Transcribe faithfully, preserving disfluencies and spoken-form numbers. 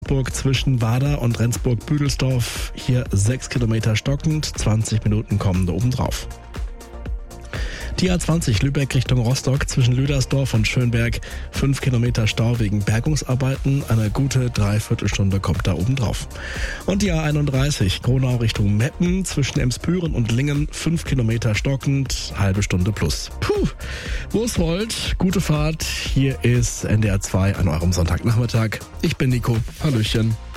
Rendsburg zwischen Wader und Rendsburg-Büdelsdorf. Hier sechs Kilometer stockend, zwanzig Minuten kommen da oben drauf. Die A zwanzig Lübeck Richtung Rostock zwischen Lüdersdorf und Schönberg. fünf Kilometer Stau wegen Bergungsarbeiten. Eine gute Dreiviertelstunde kommt da oben drauf. Und die A einunddreißig Gronau Richtung Meppen zwischen Emspüren und Lingen. fünf Kilometer stockend, halbe Stunde plus. Puh, wo es wollt, gute Fahrt. Hier ist N D R zwei an eurem Sonntagnachmittag. Ich bin Nico. Hallöchen.